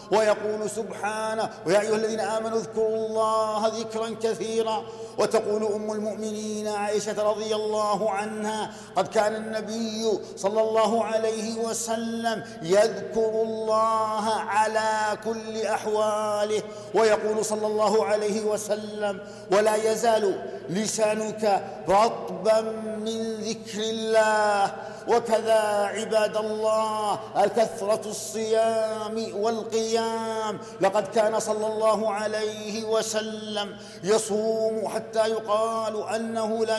ويقول سبحانه: ويا أيها الذين آمنوا اذكروا الله ذكرا كثيرا. وتقول أم المؤمنين عائشة رضي الله عنها: قد كان النبي صلى الله عليه وسلم يذكر الله على كل أحواله. ويقول صلى الله عليه وسلم: ولا يزال لسانك رطبا من ذكر الله. وكذا عباد الله كثرة الصيام والقيام. لقد كان صلى الله عليه وسلم يصوم حتى يقال أنه لا